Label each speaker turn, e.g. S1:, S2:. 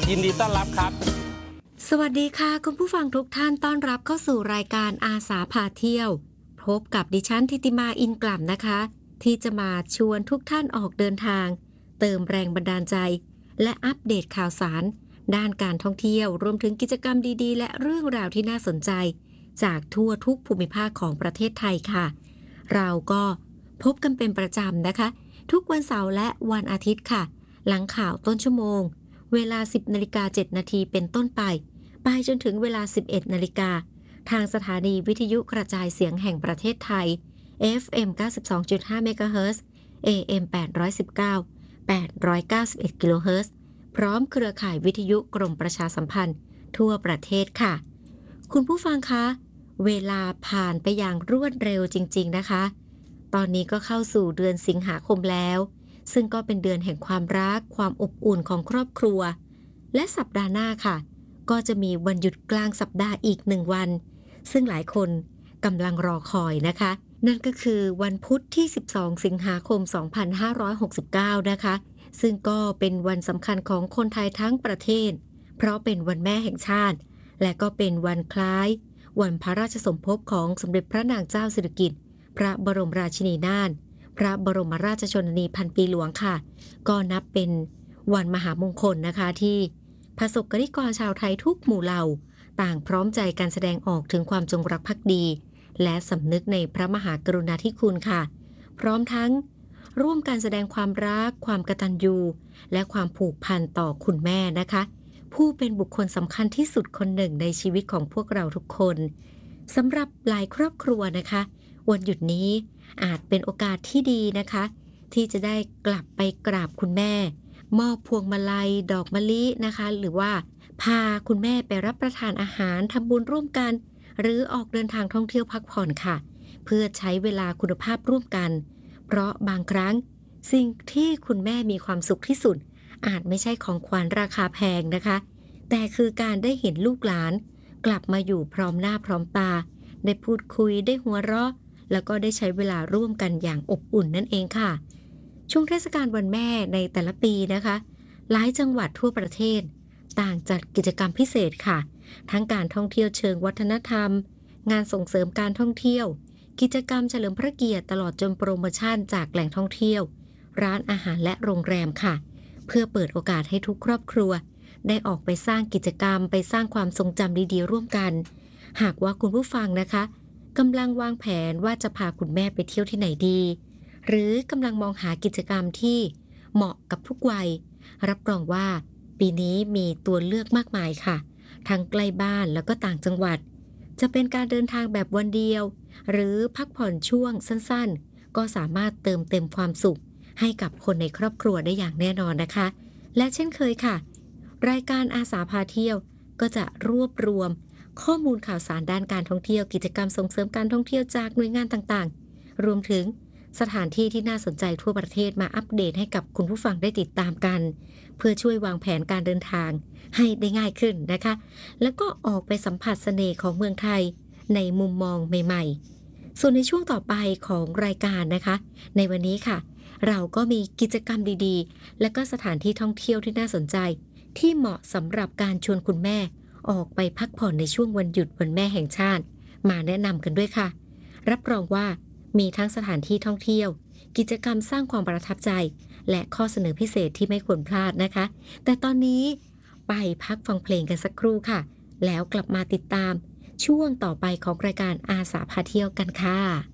S1: ยินดีต้อนรับครับ
S2: สวัสดีค่ะคุณผู้ฟังทุกท่านต้อนรับเข้าสู่รายการอาสาพาเที่ยวพบกับดิฉันธิติมาอินกล่ำนะคะที่จะมาชวนทุกท่านออกเดินทางเติมแรงบันดาลใจและอัปเดตข่าวสารด้านการท่องเที่ยวรวมถึงกิจกรรมดีๆและเรื่องราวที่น่าสนใจจากทั่วทุกภูมิภาคของประเทศไทยค่ะเราก็พบกันเป็นประจำนะคะทุกวันเสาร์และวันอาทิตย์ค่ะหลังข่าวต้นชั่วโมงเวลา 10:07 นาทีเป็นต้นไปจนถึงเวลา 11 นาฬิกาทางสถานีวิทยุกระจายเสียงแห่งประเทศไทย FM 92.5 เมกะเฮิรตซ์ AM 819 891 กิโลเฮิรตซ์พร้อมเครือข่ายวิทยุกรมประชาสัมพันธ์ทั่วประเทศค่ะคุณผู้ฟังคะเวลาผ่านไปอย่างรวดเร็วจริงๆนะคะตอนนี้ก็เข้าสู่เดือนสิงหาคมแล้วซึ่งก็เป็นเดือนแห่งความรักความอบอุ่นของครอบครัวและสัปดาห์หน้าค่ะก็จะมีวันหยุดกลางสัปดาห์อีก1วันซึ่งหลายคนกำลังรอคอยนะคะนั่นก็คือวันพุธที่12สิงหาคม2569นะคะซึ่งก็เป็นวันสำคัญของคนไทยทั้งประเทศเพราะเป็นวันแม่แห่งชาติและก็เป็นวันคล้ายวันพระราชสมภพของสมเด็จพระนางเจ้าสิริกิติ์พระบรมราชินีนาถพระบรมราชชนนีพันปีหลวงค่ะก็นับเป็นวันมหามงคลนะคะที่ประสบกนิกรชาวไทยทุกหมู่เหล่าต่างพร้อมใจกันแสดงออกถึงความจงรักภักดีและสำนึกในพระมหากรุณาธิคุณค่ะพร้อมทั้งร่วมกันแสดงความรักความกตัญญูและความผูกพันต่อคุณแม่นะคะผู้เป็นบุคคลสำคัญที่สุดคนหนึ่งในชีวิตของพวกเราทุกคนสำหรับหลายครอบครัวนะคะวันหยุดนี้อาจเป็นโอกาสที่ดีนะคะที่จะได้กลับไปกราบคุณแม่มอบพวงมาลัยดอกมะลินะคะหรือว่าพาคุณแม่ไปรับประทานอาหารทำบุญร่วมกันหรือออกเดินทางท่องเที่ยวพักผ่อนค่ะเพื่อใช้เวลาคุณภาพร่วมกันเพราะบางครั้งสิ่งที่คุณแม่มีความสุขที่สุดอาจไม่ใช่ของขวัญราคาแพงนะคะแต่คือการได้เห็นลูกหลานกลับมาอยู่พร้อมหน้าพร้อมตาได้พูดคุยได้หัวเราะแล้วก็ได้ใช้เวลาร่วมกันอย่างอบอุ่นนั่นเองค่ะช่วงเทศกาลวันแม่ในแต่ละปีนะคะหลายจังหวัดทั่วประเทศต่างจัดกิจกรรมพิเศษค่ะทั้งการท่องเที่ยวเชิงวัฒนธรรมงานส่งเสริมการท่องเที่ยวกิจกรรมเฉลิมพระเกียรติตลอดจนโปรโมชั่นจากแหล่งท่องเที่ยวร้านอาหารและโรงแรมค่ะเพื่อเปิดโอกาสให้ทุกครอบครัวได้ออกไปสร้างกิจกรรมไปสร้างความทรงจำดีๆร่วมกันหากว่าคุณผู้ฟังนะคะกำลังวางแผนว่าจะพาคุณแม่ไปเที่ยวที่ไหนดีหรือกำลังมองหากิจกรรมที่เหมาะกับทุกวัยรับรองว่าปีนี้มีตัวเลือกมากมายค่ะทั้งใกล้บ้านแล้วก็ต่างจังหวัดจะเป็นการเดินทางแบบวันเดียวหรือพักผ่อนช่วงสั้นๆก็สามารถเติมเต็มความสุขให้กับคนในครอบครัวได้อย่างแน่นอนนะคะและเช่นเคยค่ะรายการอาสาพาเที่ยวก็จะรวบรวมข้อมูลข่าวสารด้านการท่องเที่ยวกิจกรรมส่งเสริมการท่องเที่ยวจากหน่วยงานต่างๆรวมถึงสถานที่ที่น่าสนใจทั่วประเทศมาอัปเดตให้กับคุณผู้ฟังได้ติดตามกันเพื่อช่วยวางแผนการเดินทางให้ได้ง่ายขึ้นนะคะแล้วก็ออกไปสัมผัสเสน่ห์ของเมืองไทยในมุมมองใหม่ๆส่วนในช่วงต่อไปของรายการนะคะในวันนี้ค่ะเราก็มีกิจกรรมดีๆและก็สถานที่ท่องเที่ยวที่น่าสนใจที่เหมาะสำหรับการชวนคุณแม่ออกไปพักผ่อนในช่วงวันหยุดวันแม่แห่งชาติมาแนะนำกันด้วยค่ะรับรองว่ามีทั้งสถานที่ท่องเที่ยวกิจกรรมสร้างความประทับใจและข้อเสนอพิเศษที่ไม่ควรพลาดนะคะแต่ตอนนี้ไปพักฟังเพลงกันสักครู่ค่ะแล้วกลับมาติดตามช่วงต่อไปของรายการอาสาพาเที่ยวกันค่ะ